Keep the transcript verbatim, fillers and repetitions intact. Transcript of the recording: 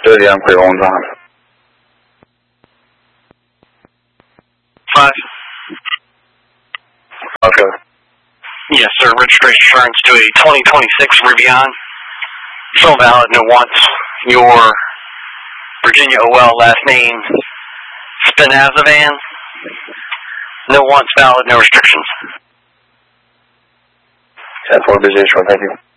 这点鬼轰炸。 Five. Okay. Yes, sir. Registration assurance to a twenty twenty-six Rivian. Still valid, no wants. Your Virginia O L last name, Spinazavan. No wants, valid, no restrictions. ten four, busy, thank you.